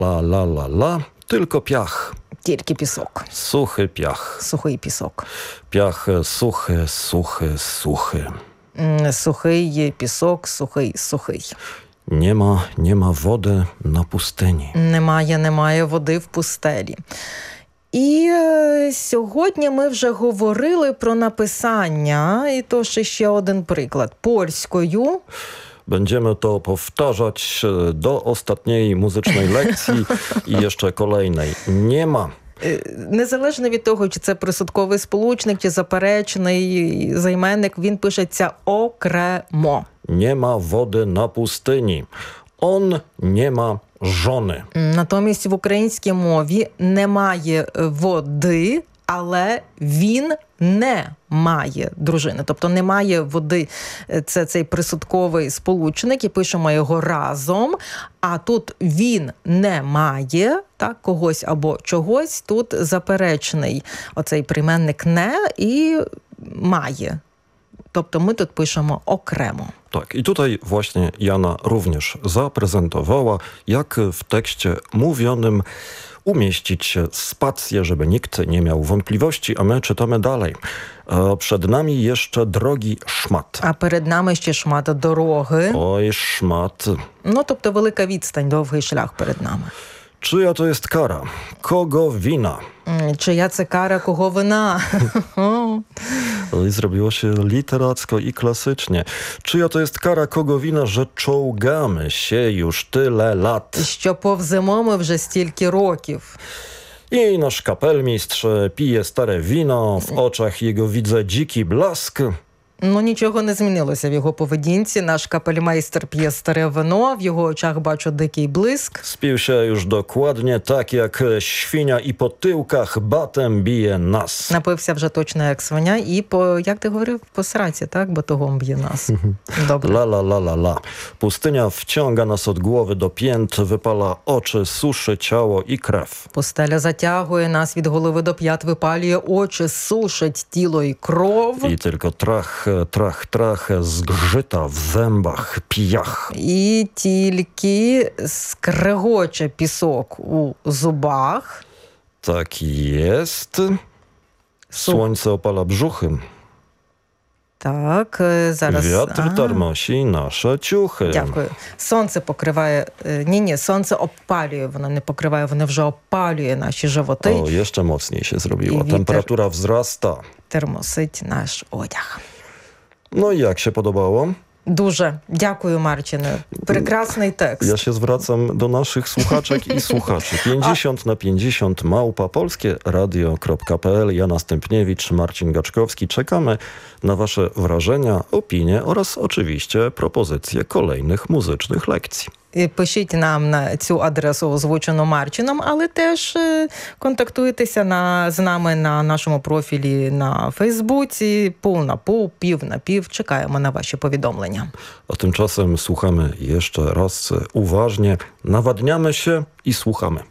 La, la, la, la, tylko piach. Тільки пісок. Suchy piach. Сухий пісок. Piach suchy, suchy, suchy. Сухий пісок, сухий. Nie ma wody na pustyni. Немає води в пустелі. І сьогодні ми вже говорили про написання, і то ще один приклад. Польською. Będziemy to powtarzać do ostatniej muzycznej lekcji i jeszcze kolejnej. Nie ma. Незалежно від того, чи це присудковий сполучник, чи заперечений займенник, він пишеться окремо. Nie ma wody na pustyni. On nie ma żony. Натомість в українській мові немає води, але він не має дружини. Тобто немає води, це цей присудковий сполучник, і пишемо його разом, а тут він не має, так, когось або чогось, тут заперечений оцей прийменник не і має. Тобто ми тут пишемо окремо. Tak, i tutaj właśnie Jana również zaprezentowała, jak w tekście mówionym umieścić spację, żeby nikt nie miał wątpliwości, a my czytamy dalej. Przed nami jeszcze drogi szmat. А перед нами ще шмат дороги. Oj, szmat. Ну, тобто велика відстань, довгий шлях перед нами. Czyja to jest kara? Kogo wina? Чия це кара, кого вина? I zrobiło się literacko i klasycznie. Czyja to jest kara, kogo wina, że czołgamy się już tyle lat? Що повземо ми вже стільки років. I nasz kapelmistrz pije stare wino, w oczach jego widzę dziki blask. Ну, нічого не змінилося в його поведінці. Наш капельмейстер п'є старе вино, в його очах бачу дикий блиск. Spił się już dokładnie tak jak świnia i po tyłkach batem bije nas. Напився вже точно як свиня і по, як ти говорив, по сраці, так? Батогом б'є нас. Добре. La la la la la. Pustynia wciąga nas od głowy do pięt, wypala oczy, suszy ciało i krew. Пустеля затягує нас від голови до п'ят, випалює очі, сушить тіло і кров. I tylko trach, zgrzyta w zębach, pijach. І тільки скрегоче пісок у зубах. Tak jest. Słońce opala brzuchy. Так, зараз. Wiatr tarmosi nasze ciuchy. Дякую. Сонце покриває... Ні, сонце опалює, воно не покриває, воно вже опалює наші животи. O, jeszcze mocniej się zrobiło. I Temperatura wzrasta. Термосить наш одяг. No i jak się podobało? Дуже. Дякую, Марчине. Прекрасний текст. Ja się zwracam do naszych słuchaczek i słuchaczy. 50/50 małpapolskieradio.pl. Jana Stępniewicz, Marcin Gaczkowski. Czekamy na wasze wrażenia, opinie oraz oczywiście propozycje kolejnych muzycznych lekcji. Пишіть нам на цю адресу, озвучену Марчином, але теж контактуйтеся з нами на нашому профілі на Фейсбуці. Пол на пол, пів на пів. Чекаємо на ваші повідомлення. A tymczasem słuchamy jeszcze raz uważnie. Nawadniamy się i słuchamy.